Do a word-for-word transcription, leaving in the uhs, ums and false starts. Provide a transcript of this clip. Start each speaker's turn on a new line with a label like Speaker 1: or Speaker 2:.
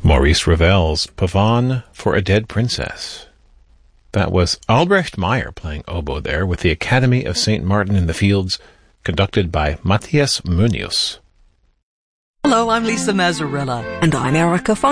Speaker 1: Maurice Ravel's Pavane for a Dead Princess. That was Albrecht Meyer playing oboe there with the Academy of Saint Martin in the Fields, conducted by Matthias Munius.
Speaker 2: Hello, I'm Lisa Mazzarella.
Speaker 3: And I'm Erica Funk.